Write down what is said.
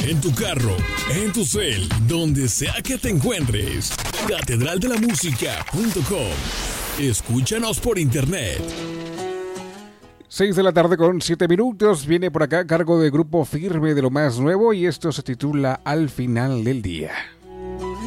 en tu carro, en tu cel, donde sea que te encuentres. catedraldelamusica.com. Escúchanos por internet. 6 de la tarde con 7 minutos. Viene por acá a cargo de Grupo Firme de lo más nuevo y esto se titula Al final del día.